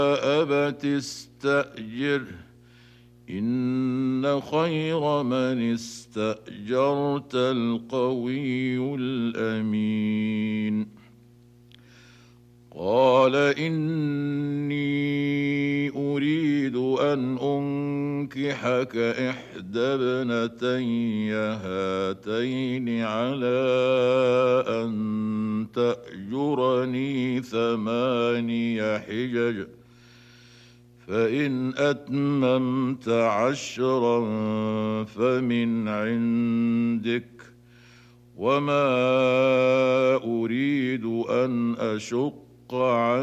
أبت استأجره إن خير من استأجرت القوي الأمين. قال إني أريد أن أنكحك إحدى ابنتي هاتين على أن تأجرني 8 حجج، فإن أتممت 10 فمن عندك، وما أريد أن أشق عليك